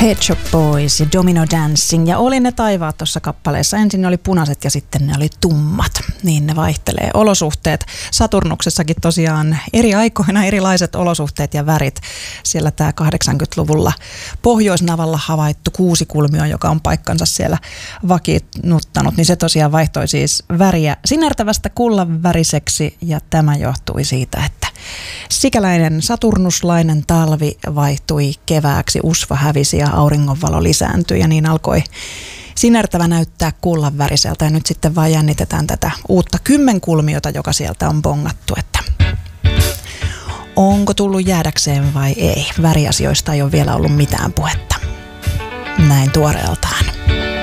Pet Shop Boys ja Domino Dancing, ja oli ne taivaat tuossa kappaleessa. Ensin ne oli punaiset ja sitten ne oli tummat, niin ne vaihtelee. Olosuhteet Saturnuksessakin tosiaan eri aikoina erilaiset olosuhteet ja värit. Siellä tämä 80-luvulla Pohjoisnavalla havaittu kuusikulmio, joka on paikkansa siellä vakiinnuttanut, niin se tosiaan vaihtoi siis väriä sinertävästä kullanväriseksi, ja tämä johtui siitä, että sikäläinen saturnuslainen talvi vaihtui kevääksi, usva hävisi ja auringonvalo lisääntyi, ja niin alkoi sinertävä näyttää kullanväriseltä, ja nyt sitten vaan jännitetään tätä uutta kymmenkulmiota, joka sieltä on bongattu, että onko tullut jäädäkseen vai ei. Väriasioista ei ole vielä ollut mitään puhetta näin tuoreeltaan.